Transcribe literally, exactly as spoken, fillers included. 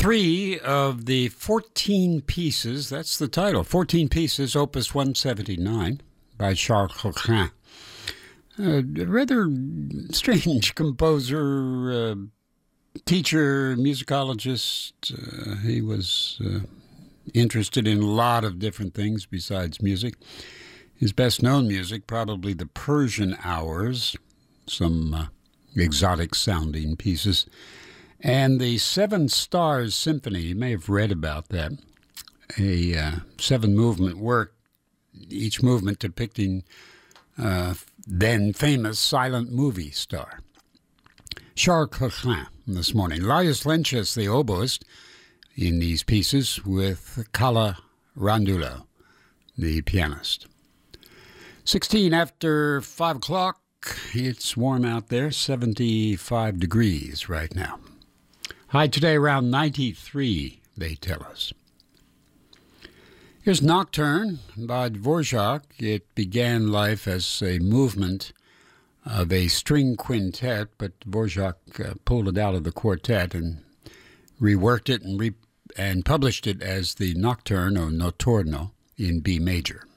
Three of the fourteen pieces, that's the title, fourteen pieces, Opus one seventy-nine by Charles Coquin. A rather strange composer, uh, teacher, musicologist. Uh, he was uh, interested in a lot of different things besides music. His best-known music, probably the Persian Hours, some uh, exotic-sounding pieces, and the Seven Stars Symphony. You may have read about that. A uh, seven-movement work, each movement depicting uh, then famous silent movie star. Charles Coquin this morning. Lajos Lenčas, the oboist, in these pieces with Kalle Randulo, the pianist. sixteen after five o'clock. It's warm out there, seventy-five degrees right now. High today around ninety-three, they tell us. Here's Nocturne by Dvorak. It began life as a movement of a string quintet, but Dvorak uh, pulled it out of the quartet and reworked it and, re- and published it as the Nocturne or Notturno in B major.